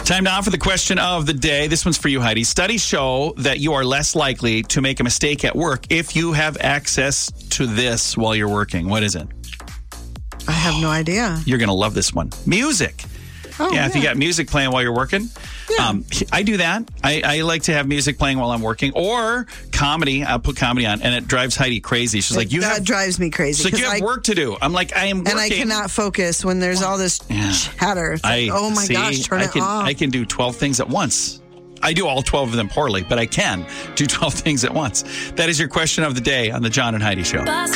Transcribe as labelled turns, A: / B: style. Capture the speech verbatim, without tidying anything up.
A: Time now for the question of the day. This one's for you, Heidi. Studies show that you are less likely to make a mistake at work if you have access to this while you're working. What is it?
B: I have no idea.
A: You're going to love this one. Music.
B: Oh,
A: yeah,
B: yeah,
A: if you got music playing while you're working.
B: Yeah.
A: Um, I do that. I, I like to have music playing while I'm working, or comedy. I'll put comedy on, and it drives Heidi crazy. She's like, "You
B: that
A: have
B: drives me crazy."
A: She's like, "You have
B: I,
A: work to do." I'm like, "I am working,
B: and I cannot focus when there's all this
A: Yeah.
B: chatter. It's
A: I,
B: like, oh my
A: see,
B: gosh, turn
A: I
B: it
A: can,
B: off.
A: I can do twelve things at once. I do all twelve of them poorly, but I can do twelve things at once. That is your question of the day on the John and Heidi Show.